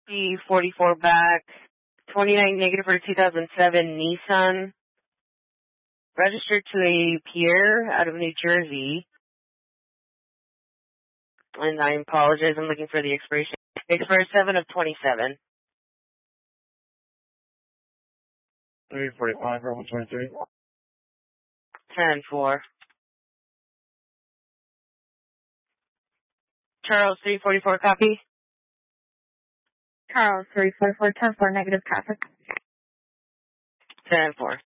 B44 back, 29 negative for 2007 Nissan, registered to a Pierre out of New Jersey. And I apologize, I'm looking for the expiration. Expired 7 of 27. 345, Bravo 23. 10-4. Charles 344 copy. Charles 344, 10-4, negative traffic. 10-4.